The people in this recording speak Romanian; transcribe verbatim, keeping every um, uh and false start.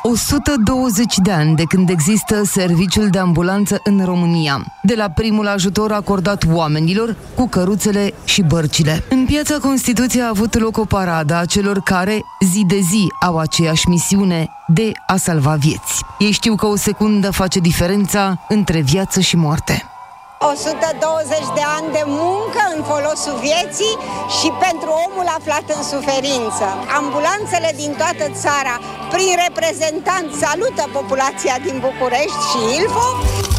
o sută douăzeci de ani de când există serviciul de ambulanță în România, de la primul ajutor acordat oamenilor cu căruțele și bărcile. În Piața Constituției a avut loc o paradă a celor care, zi de zi, au aceeași misiune de a salva vieți. Ei știu că o secundă face diferența între viață și moarte. o sută douăzeci de ani de muncă în folosul vieții și pentru omul aflat în suferință. Ambulanțele din toată țara, prin reprezentanți, salută populația din București și Ilfov.